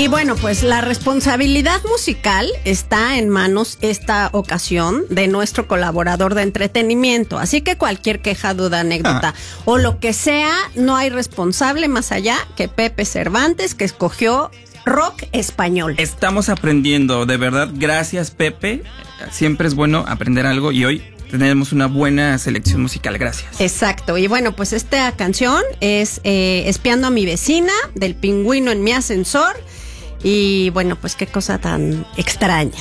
Y bueno, pues la responsabilidad musical está en manos esta ocasión de nuestro colaborador de entretenimiento. Así que cualquier queja, duda, anécdota o lo que sea, no hay responsable más allá que Pepe Cervantes, que escogió rock español. Estamos aprendiendo, de verdad, gracias Pepe. Siempre es bueno aprender algo y hoy tenemos una buena selección musical, gracias. Exacto, y bueno, pues esta canción es Espiando a mi vecina, del Pingüino en mi ascensor. Y bueno, pues qué cosa tan extraña.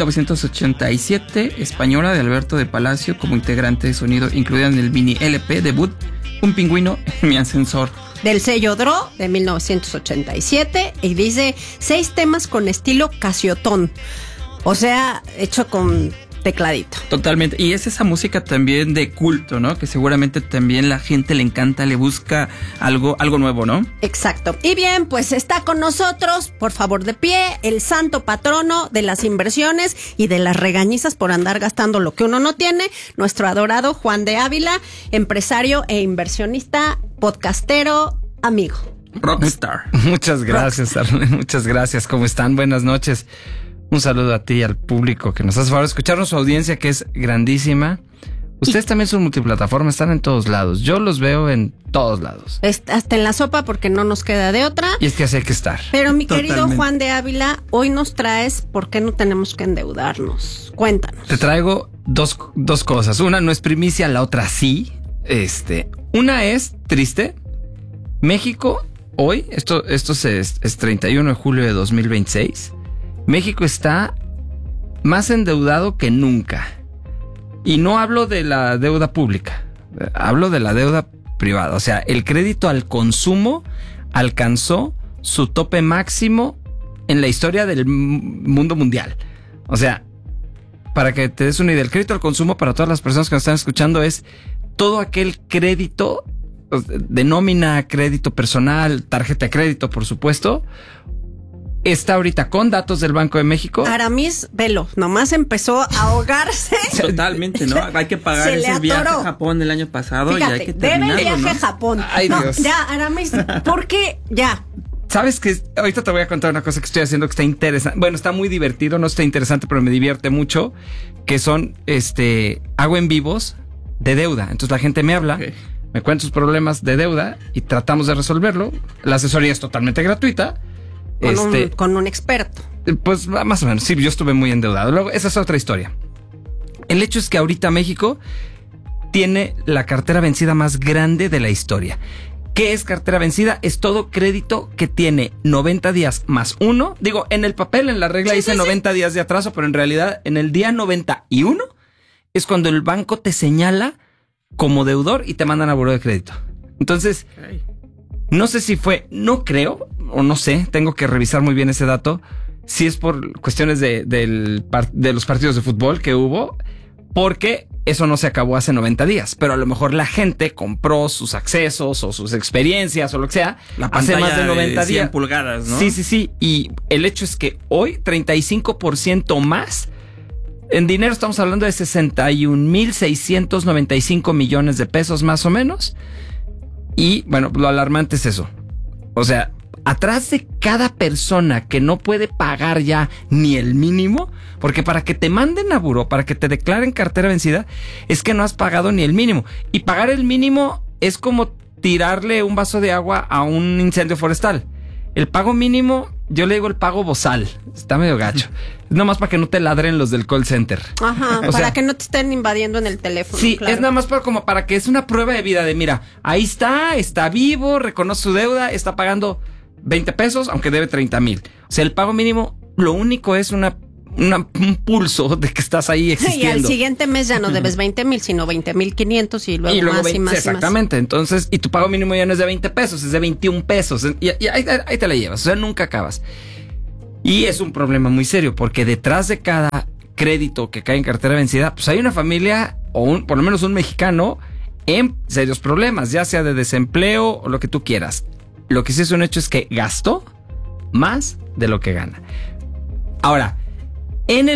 1987, española de Alberto de Palacio como integrante de sonido, incluida en el mini LP debut Un Pingüino en mi ascensor. Del sello Dro de 1987 y dice 6 temas con estilo Casiotón, o sea, hecho con tecladito. Totalmente, y es esa música también de culto, ¿no? Que seguramente también la gente le encanta, le busca algo nuevo, ¿no? Exacto. Y bien, pues está con nosotros, por favor de pie, el santo patrono de las inversiones y de las regañizas por andar gastando lo que uno no tiene, nuestro adorado Juan de Ávila, empresario e inversionista, podcastero, amigo. Rockstar. Muchas gracias, Arlene, muchas gracias. ¿Cómo están? Buenas noches. Un saludo a ti y al público que nos hace favor de escucharnos, su audiencia que es grandísima. Ustedes también son multiplataforma, están en todos lados. Yo los veo en todos lados. Hasta en la sopa porque no nos queda de otra. Y es que así hay que estar. Pero mi querido Juan de Ávila, hoy nos traes ¿por qué no tenemos que endeudarnos? Cuéntanos. Te traigo dos cosas. Una no es primicia, la otra sí. Una es triste. México, hoy, esto es 31 de julio de 2026. México está más endeudado que nunca. Y no hablo de la deuda pública, hablo de la deuda privada. O sea, el crédito al consumo alcanzó su tope máximo en la historia del mundo mundial. O sea, para que te des una idea, el crédito al consumo para todas las personas que nos están escuchando es todo aquel crédito de nómina, crédito personal, tarjeta de crédito, por supuesto. Está ahorita con datos del Banco de México. Aramis Velo, nomás empezó a ahogarse. Totalmente, ¿no? Hay que pagar ese viaje a Japón el año pasado. Fíjate, y hay que terminarlo, debe el viaje, ¿no? a Japón. Ay, no, Dios. Ya, Aramis, ¿por qué? Ya. ¿Sabes qué? Ahorita te voy a contar una cosa que estoy haciendo que está interesante. Bueno, está muy divertido, no está interesante, pero me divierte mucho. Que son, hago en vivos de deuda. Entonces la gente me habla, me cuenta sus problemas de deuda y tratamos de resolverlo. La asesoría es totalmente gratuita. Con un experto. Pues más o menos, sí, yo estuve muy endeudado. Luego, esa es otra historia. El hecho es que ahorita México tiene la cartera vencida más grande de la historia. ¿Qué es cartera vencida? Es todo crédito que tiene 90 días más uno. Digo, en el papel, en la regla dice 90 días de atraso, pero en realidad en el día 91 es cuando el banco te señala como deudor y te mandan a buró de crédito. Entonces, no sé si no creo, o no sé, tengo que revisar muy bien ese dato, si es por cuestiones de los partidos de fútbol que hubo, porque eso no se acabó hace 90 días, pero a lo mejor la gente compró sus accesos o sus experiencias o lo que sea, hace más de 90 de 100 días. pulgadas, ¿no? Sí, y el hecho es que hoy 35% más, en dinero estamos hablando de 61,695 millones de pesos más o menos. Y bueno, lo alarmante es eso. O sea, atrás de cada persona que no puede pagar ya ni el mínimo, porque para que te manden a buró, para que te declaren cartera vencida, es que no has pagado ni el mínimo. Y pagar el mínimo es como tirarle un vaso de agua a un incendio forestal. El pago mínimo, yo le digo el pago bozal. Está medio gacho. Es nomás para que no te ladren los del call center. Ajá, para que no te estén invadiendo en el teléfono. Sí, claro. es nada más como para que es una prueba de vida de, mira, ahí está vivo, reconoce su deuda, está pagando 20 pesos, aunque debe 30,000. O sea, el pago mínimo, lo único es un pulso de que estás ahí existiendo. Y al siguiente mes ya no debes 20,000, sino 20,500 y luego más 20, y más. exactamente. Y más. Entonces, y tu pago mínimo ya no es de 20 pesos, es de 21 pesos. Y ahí te la llevas. O sea, nunca acabas. Y es un problema muy serio, porque detrás de cada crédito que cae en cartera vencida, pues hay una familia, o por lo menos un mexicano, en serios problemas, ya sea de desempleo o lo que tú quieras. Lo que sí es un hecho es que gastó más de lo que gana. Ahora, en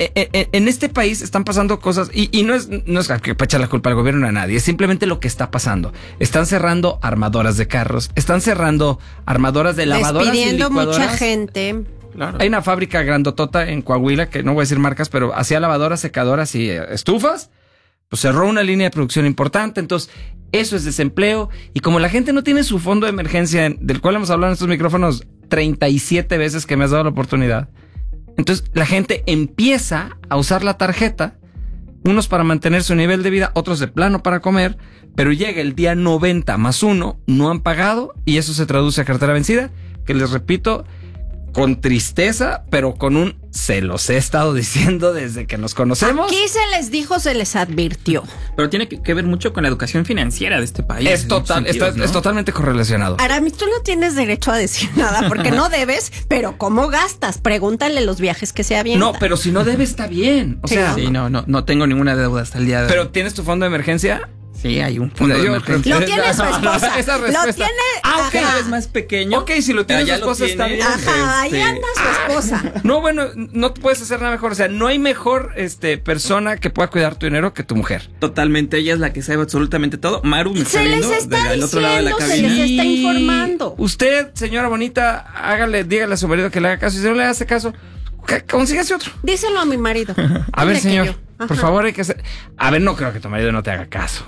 en este país están pasando cosas y no es que para echar la culpa al gobierno a nadie, es simplemente lo que está pasando. Están cerrando armadoras de carros, están cerrando armadoras de lavadoras despidiendo y licuadoras. mucha gente. Claro. Hay una fábrica grandotota en Coahuila, que no voy a decir marcas, pero hacía lavadoras, secadoras y estufas. Pues cerró una línea de producción importante, entonces eso es desempleo. Y como la gente no tiene su fondo de emergencia, del cual hemos hablado en estos micrófonos 37 veces que me has dado la oportunidad, entonces la gente empieza a usar la tarjeta, unos para mantener su nivel de vida, otros de plano para comer, pero llega el día 90 más 1, no han pagado y eso se traduce a cartera vencida, que les repito, con tristeza, pero con un se los he estado diciendo desde que nos conocemos. Aquí se les dijo, se les advirtió. Pero tiene que ver mucho con la educación financiera de este país. Es totalmente correlacionado. Aramis, tú no tienes derecho a decir nada porque no debes, pero ¿cómo gastas? Pregúntale los viajes que se avientan. No, pero si no debe está bien. O Sí, sea, Sí, no tengo ninguna deuda hasta el día de hoy. pero ¿tienes tu fondo de emergencia? Sí, hay un fondo de Yo emergencia. Lo tiene su esposa. Esa Lo respuesta. tiene. Ah, ok. ajá. Es más pequeño. Ok, si lo tiene Ya su esposa está bien. Ajá, ahí anda su esposa. No, bueno, no te puedes hacer nada mejor. O sea, no hay mejor persona que pueda cuidar tu dinero que tu mujer. Totalmente, ella es la que sabe absolutamente todo. Maru me está Se les viendo está del otro lado de la diciendo, se cabina. les está informando. Usted, señora bonita, dígale a su marido que le haga caso. Y si no le hace caso, consígase otro. Díselo a mi marido. A ver, Dile que señor, yo. Ajá. por favor, hay que hacer. A ver, no creo que tu marido no te haga caso.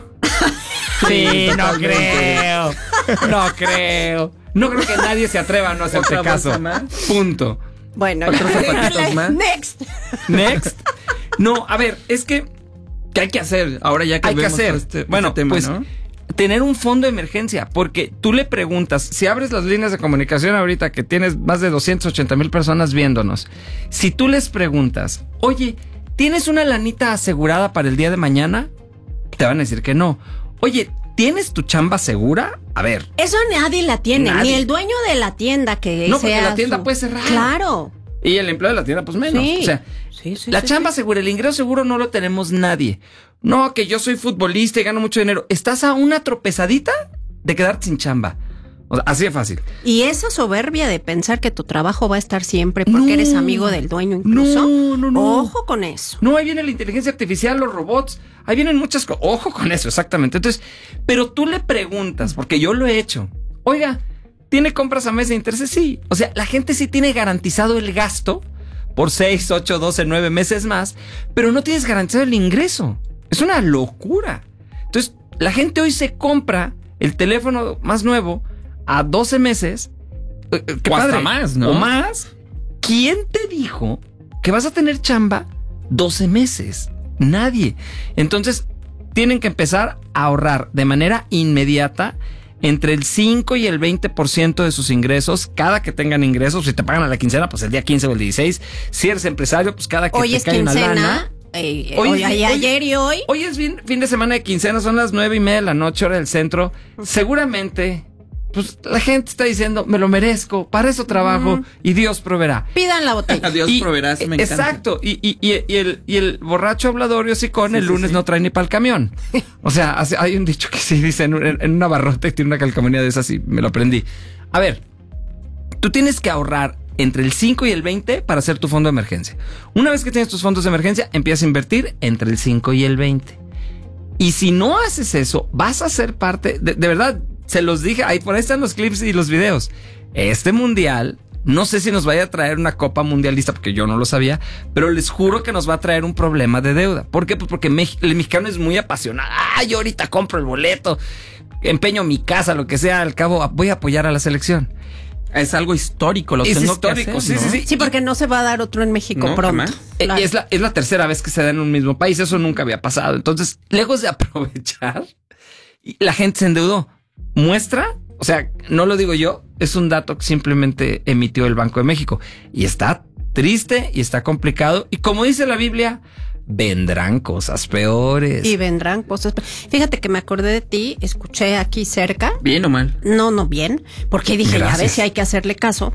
Sí, no creo. No creo. No creo que nadie se atreva a no hacerte ¿Otra caso. bolsa más? Punto. Bueno, Otros zapatitos más. Next. Next. No, a ver, es que ¿Qué hay que hacer ahora ya que hay que vemos hacer. este Bueno, tema, pues ¿no? tener un fondo de emergencia, porque tú le preguntas, si abres las líneas de comunicación ahorita que tienes más de 280,000 personas viéndonos, si tú les preguntas, oye, ¿tienes una lanita asegurada para el día de mañana? Te van a decir que no. Oye, ¿tienes tu chamba segura? A ver. Eso nadie la tiene, Nadie. ni el dueño de la tienda que No, porque sea la tienda puede cerrar. Claro. Y el empleo de la tienda, pues menos. Sí. O sea, Sí, la chamba segura, el ingreso seguro no lo tenemos nadie. No, que yo soy futbolista y gano mucho dinero. Estás a una tropezadita de quedarte sin chamba. O sea, así de fácil. Y esa soberbia de pensar que tu trabajo va a estar siempre porque No. eres amigo del dueño incluso. No. Ojo con eso. No, ahí viene la inteligencia artificial, los robots. Ahí vienen muchas cosas. Ojo con eso, exactamente. Entonces, pero tú le preguntas, porque yo lo he hecho. Oiga, ¿tiene compras a mes de intereses? Sí. O sea, la gente sí tiene garantizado el gasto por 6, 8, 12, 9 meses más, pero no tienes garantizado el ingreso. Es una locura. Entonces, la gente hoy se compra el teléfono más nuevo a 12 meses. ¡Qué O hasta padre! más, ¿no? O más. ¿Quién te dijo que vas a tener chamba 12 meses? Nadie. Entonces, tienen que empezar a ahorrar de manera inmediata entre el 5 y el 20% de sus ingresos, cada que tengan ingresos. Si te pagan a la quincena, pues el día 15 o el 16. Si eres empresario, pues cada que Hoy te es cae una quincena. lana. Ayer y hoy. Hoy es fin de semana de quincena, son las 9:30 de la noche, hora del centro. Seguramente, pues la gente está diciendo, me lo merezco, para eso trabajo y Dios proveerá. Pidan la botella. Dios proveerá, me encanta. Exacto. Y el borracho hablador y hocicón el Sí, lunes sí. no trae ni para el camión. O sea, hay un dicho que sí dice en una barrota que tiene una calcamonía de esas y me lo aprendí. A ver, tú tienes que ahorrar entre el 5 y el 20 para hacer tu fondo de emergencia. Una vez que tienes tus fondos de emergencia, empiezas a invertir entre el 5 y el 20. Y si no haces eso, vas a ser parte, de verdad, se los dije, ahí por ahí están los clips y los videos. Este mundial, no sé si nos vaya a traer una copa mundialista, porque yo no lo sabía, pero les juro que nos va a traer un problema de deuda. ¿Por qué? Pues porque el mexicano es muy apasionado. Yo ahorita compro el boleto, empeño mi casa, lo que sea, al cabo voy a apoyar a la selección. Es algo histórico, lo Es tengo histórico, que hacer, sí, ¿no? sí, sí. Sí, porque no se va a dar otro en México No, pronto. jamás. Claro. Es la tercera vez que se da en un mismo país. Eso nunca había pasado. Entonces, lejos de aprovechar, la gente se endeudó. Muestra, o sea, no lo digo yo, es un dato que simplemente emitió el Banco de México. Y está triste y está complicado. Y como dice la Biblia, vendrán cosas peores. Y vendrán cosas. Fíjate que me acordé de ti, escuché aquí cerca. ¿Bien o mal? No bien, porque dije, Gracias. ya ves si hay que hacerle caso.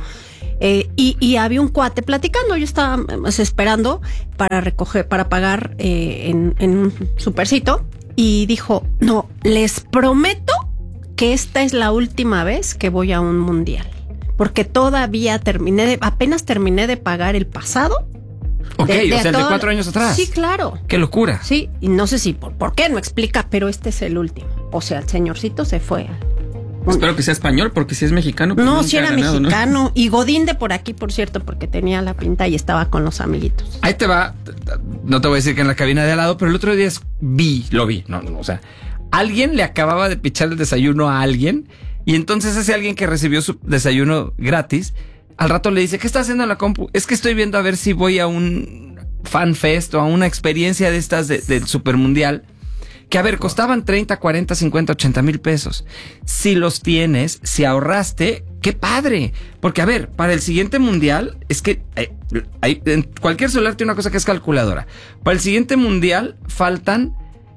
Y había un cuate platicando, yo estaba esperando para pagar en un supercito, y dijo, no, les prometo que esta es la última vez que voy a un mundial, porque todavía apenas terminé de pagar el pasado Ok, o sea, el de 4 años atrás. Sí, claro. ¡Qué locura! Sí, y no sé si por qué no explica, pero este es el último. O sea, el señorcito se fue. Espero que sea español, porque si es mexicano, pues No, nunca si era ha ganado, mexicano. ¿no? Y Godín de por aquí, por cierto, porque tenía la pinta y estaba con los amiguitos. Ahí te va. No te voy a decir que en la cabina de al lado, pero el otro día lo vi. No, o sea, alguien le acababa de pichar el desayuno a alguien y entonces ese alguien que recibió su desayuno gratis, al rato le dice, ¿qué está haciendo en la compu? Es que estoy viendo a ver si voy a un fan fest o a una experiencia de estas del Supermundial. Que a ver, costaban 30, 40, 50, 80 mil pesos. Si los tienes, si ahorraste, ¡qué padre! Porque a ver, para el siguiente mundial, es que en cualquier celular tiene una cosa que es calculadora. Para el siguiente mundial faltan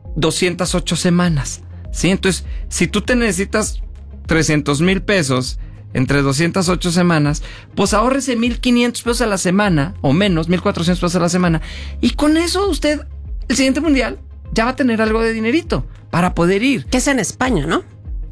208 semanas, ¿sí? Entonces, si tú te necesitas 300 mil pesos entre 208 semanas, pues ahórrese 1,500 pesos a la semana, o menos, 1,400 pesos a la semana. Y con eso usted, el siguiente mundial, ya va a tener algo de dinerito para poder ir. Que es en España, ¿no?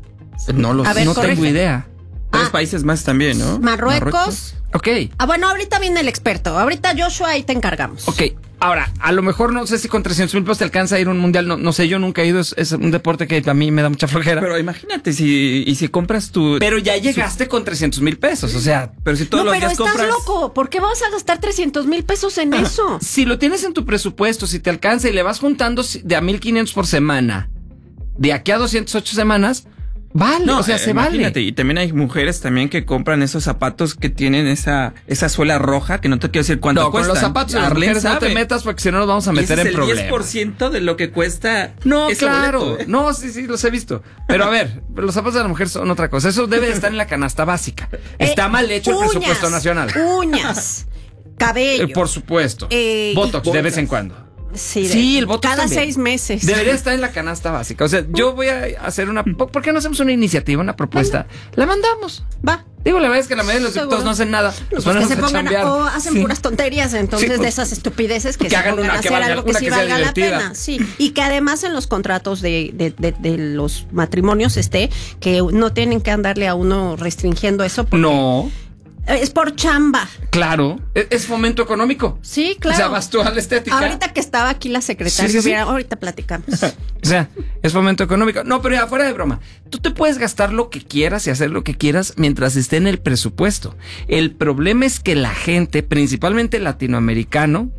No tengo idea. 3 países más también, ¿no? Marruecos. Ok. Bueno, ahorita viene el experto. Ahorita, Joshua, ahí te encargamos. Ok. Ahora, a lo mejor no sé si con 300 mil pesos te alcanza a ir a un mundial. No sé, yo nunca he ido. Es un deporte que a mí me da mucha flojera. Pero imagínate, si compras tu... Pero ya llegaste con 300 mil pesos. O sea, pero si todos los días compras... No, pero estás loco. ¿Por qué vas a gastar 300 mil pesos en eso? Si lo tienes en tu presupuesto, si te alcanza y le vas juntando de a 1,500 por semana, de aquí a 208 semanas... Vale, no, o sea, se imagínate, vale. Y también hay mujeres también que compran esos zapatos que tienen esa suela roja, que no te quiero decir cuánto No, cuestan. con los zapatos de las Arlene mujeres no te sabe. metas porque si no nos vamos a meter Y ese en es el problemas. 10% de lo que cuesta. No, ese claro. boleto, ¿eh? No, sí, los he visto. Pero a ver, los zapatos de la mujer son otra cosa. Eso debe de estar en la canasta básica. Está mal hecho el presupuesto nacional. Uñas, cabello. Por supuesto. Botox de vez en cuando. Sí, el Botox cada también. 6 meses. Debería estar en la canasta básica. O sea, yo voy a hacer una... ¿Por qué no hacemos una iniciativa, una propuesta? La mandamos. Va. Digo, la verdad es que la mayoría de los Seguro. diputados no hacen nada. Pues Nos ponemos que se a pongan chambear. o hacen Sí. puras tonterías, entonces Sí, pues, de esas estupideces que se hagan pongan una a que hacer valga- algo que una sí que sea valga la divertida. pena, sí, y que además en los contratos de los matrimonios que no tienen que andarle a uno restringiendo eso porque No, es por chamba. claro. Es fomento económico. Sí, claro. O sea, vas tú a la estética. Ahorita que estaba aquí la secretaria, Sí. mira, ahorita platicamos. O sea, es fomento económico. No, pero ya fuera de broma. Tú te puedes gastar lo que quieras y hacer lo que quieras mientras esté en el presupuesto. El problema es que la gente, principalmente el latinoamericano,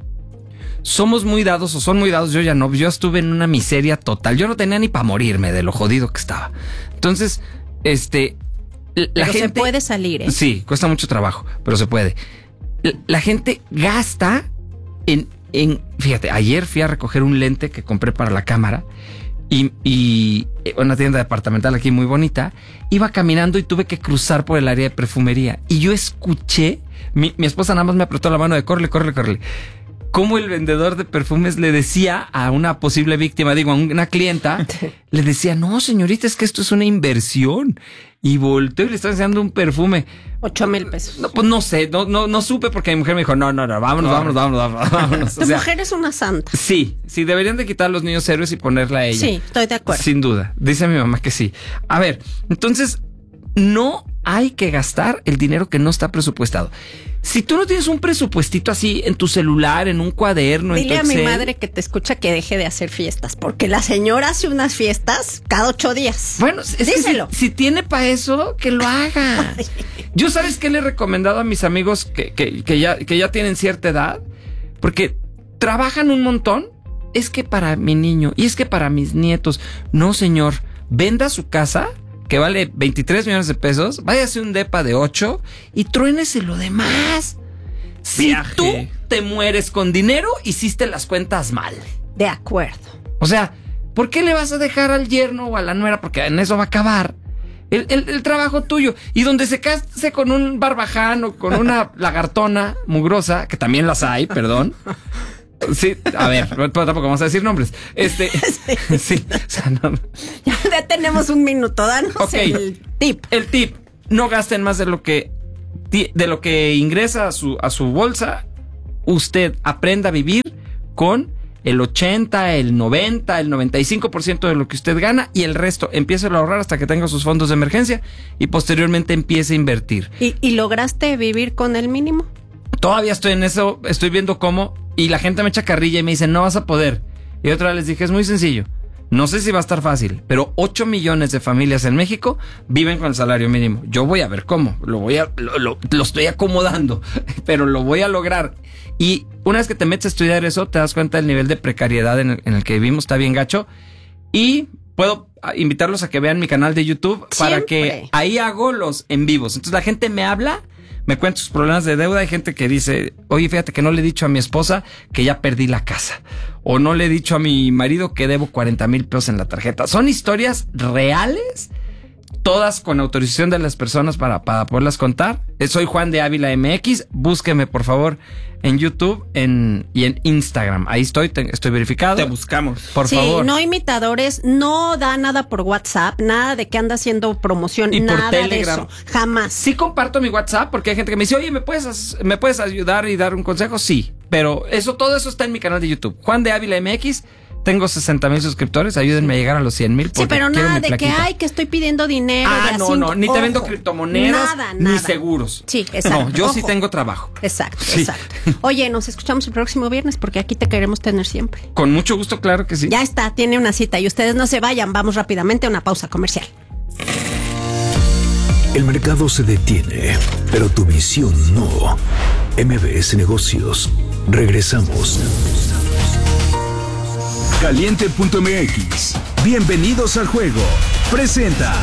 somos muy dados o son muy dados. Yo ya no. Yo estuve en una miseria total. Yo no tenía ni para morirme de lo jodido que estaba. Entonces, la Pero gente se puede salir, ¿eh? Sí, cuesta mucho trabajo, pero se puede. La gente gasta en fíjate, ayer fui a recoger un lente que compré para la cámara y una tienda departamental aquí muy bonita. Iba caminando y tuve que cruzar por el área de perfumería y yo escuché, mi esposa nada más me apretó la mano de córrele, cómo el vendedor de perfumes le decía a una posible víctima, a una clienta, le decía, no, señorita, es que esto es una inversión. Y volteó y le estaba enseñando un perfume. 8,000 pesos. No, pues no sé, no supe porque mi mujer me dijo, no, vámonos. Tu mujer es una santa. Sí, deberían de quitar a los niños héroes y ponerla a ella. Sí, estoy de acuerdo. Sin duda, dice mi mamá que sí. A ver, entonces, no hay que gastar el dinero que no está presupuestado. Si tú no tienes un presupuestito así en tu celular, en un cuaderno, Dile en tu a mi Excel, madre que te escucha que deje de hacer fiestas, porque la señora hace unas fiestas cada 8 días. Bueno, es díselo. Que si tiene para eso, que lo haga. Yo, ¿sabes qué le he recomendado a mis amigos que ya tienen cierta edad? Porque trabajan un montón. Es que para mi niño y es que para mis nietos. No, señor, venda su casa, que vale 23 millones de pesos, váyase un depa de 8 y truénese lo demás. Si Viaje. tú te mueres con dinero, hiciste las cuentas mal. De acuerdo. O sea, ¿por qué le vas a dejar al yerno o a la nuera? Porque en eso va a acabar el trabajo tuyo. Y donde se case con un barbaján o con una lagartona mugrosa, que también las hay, perdón. Sí, a ver, tampoco vamos a decir nombres. Sí, o sea, no. Ya tenemos un minuto, danos Okay. el tip. El tip, no gasten más de lo que ingresa a su bolsa. Usted aprenda a vivir con el 80, el 90, el 95% de lo que usted gana y el resto empiece a ahorrar hasta que tenga sus fondos de emergencia y posteriormente empiece a invertir. ¿Y lograste vivir con el mínimo? Todavía estoy en eso, estoy viendo cómo, y la gente me echa carrilla y me dice, no vas a poder. Y otra vez les dije, es muy sencillo. No sé si va a estar fácil, pero 8 millones de familias en México viven con el salario mínimo. Yo voy a ver cómo, lo estoy acomodando, pero lo voy a lograr. Y una vez que te metes a estudiar eso, te das cuenta del nivel de precariedad en el que vivimos, está bien gacho. Y puedo invitarlos a que vean mi canal de YouTube para que ahí hago los en vivos. Entonces la gente me habla, me cuenta sus problemas de deuda. Hay gente que dice, oye, fíjate que no le he dicho a mi esposa que ya perdí la casa. O no le he dicho a mi marido que debo 40,000 pesos en la tarjeta. Son historias reales, todas con autorización de las personas para poderlas contar. Soy Juan de Ávila MX. Búsqueme, por favor, en YouTube y en Instagram. Ahí estoy verificado. Te buscamos. Por favor. No imitadores, no da nada por WhatsApp, nada de que anda haciendo promoción, y nada por Telegram. de eso. Jamás. Sí comparto mi WhatsApp porque hay gente que me dice, oye, ¿me puedes ayudar y dar un consejo? Sí, pero todo eso está en mi canal de YouTube. Juan de Ávila MX. Tengo 60,000 suscriptores, ayúdenme a llegar a los 100,000. Sí, pero nada de que que estoy pidiendo dinero. Ni te vendo criptomonedas, ni seguros. Sí, exacto. No, yo sí tengo trabajo. Exacto. Oye, nos escuchamos el próximo viernes porque aquí te queremos tener siempre. Con mucho gusto, claro que sí. Ya está, tiene una cita y ustedes no se vayan, vamos rápidamente a una pausa comercial. El mercado se detiene, pero tu visión no. MBS Negocios. Regresamos. Caliente.mx. Bienvenidos al juego. Presenta.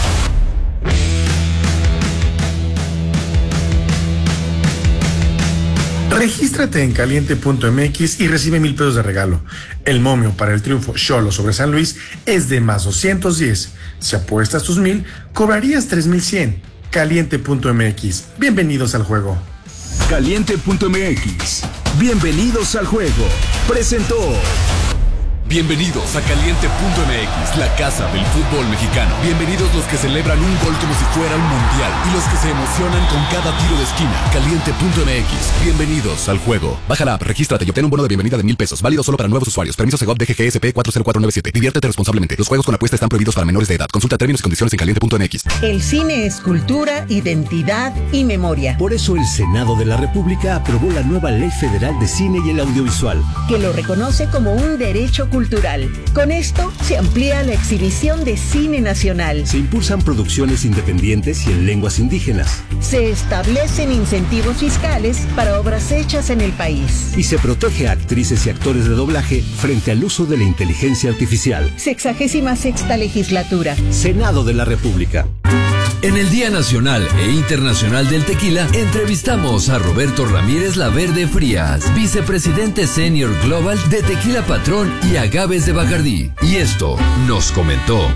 Regístrate en caliente.mx y recibe 1,000 pesos de regalo. El momio para el triunfo Xolos sobre San Luis es de más 210. Si apuestas tus 1,000, cobrarías 3,100. Caliente.mx. Bienvenidos al juego. Caliente.mx. Bienvenidos al juego. Presentó. Bienvenidos a Caliente.mx, la casa del fútbol mexicano. Bienvenidos los que celebran un gol como si fuera un mundial y los que se emocionan con cada tiro de esquina. Caliente.mx, bienvenidos al juego. Baja la app, regístrate y obtén un bono de bienvenida de 1,000 pesos. Válido solo para nuevos usuarios. Permiso Segov DGGSP 40497. Diviértete responsablemente. Los juegos con apuesta están prohibidos para menores de edad. Consulta términos y condiciones en Caliente.mx. El cine es cultura, identidad y memoria. Por eso el Senado de la República aprobó la nueva Ley Federal de Cine y el Audiovisual, que lo reconoce como un derecho cultural. Con esto se amplía la exhibición de cine nacional. Se impulsan producciones independientes y en lenguas indígenas. Se establecen incentivos fiscales para obras hechas en el país. Y se protege a actrices y actores de doblaje frente al uso de la inteligencia artificial. 66ª legislatura. Senado de la República. En el Día Nacional e Internacional del Tequila, entrevistamos a Roberto Ramírez Laverde Frías, vicepresidente senior global de Tequila Patrón y Agaves de Bacardí. Y esto nos comentó.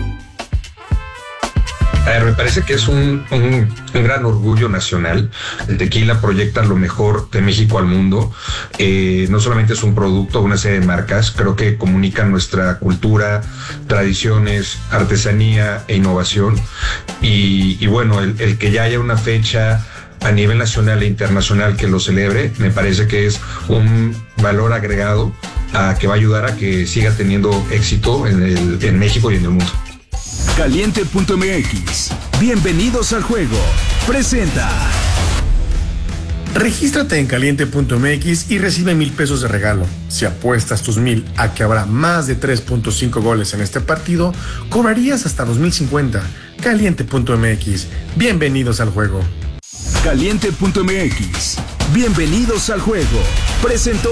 Me parece que es un gran orgullo nacional. El tequila proyecta lo mejor de México al mundo. No solamente es un producto, una serie de marcas, creo que comunican nuestra cultura, tradiciones, artesanía e innovación. Y bueno, el que ya haya una fecha a nivel nacional e internacional que lo celebre, me parece que es un valor agregado que va a ayudar a que siga teniendo éxito en México y en el mundo. Caliente.mx. Bienvenidos al juego. Presenta. Regístrate en Caliente.mx y recibe 1,000 pesos de regalo. Si apuestas tus 1,000 a que habrá más de 3.5 goles en este partido, cobrarías hasta 2,050. Caliente.mx. Bienvenidos al juego. Caliente.mx. Bienvenidos al juego. Presentó.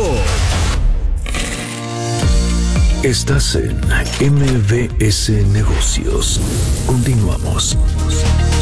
Estás en MBS Negocios. Continuamos.